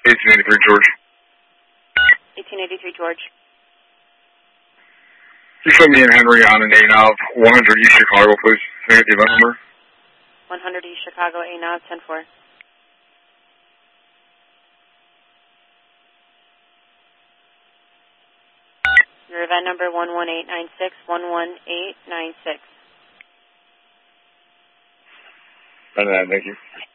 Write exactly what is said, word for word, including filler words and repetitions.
eighteen eighty-three George. eighteen eighty-three George. You show me and Henry on an A N O V, one hundred East Chicago, please. Can I get the event number? one hundred East Chicago, A N O V, ten four. Your event number one one eight nine six, one one eight nine six. Thank you.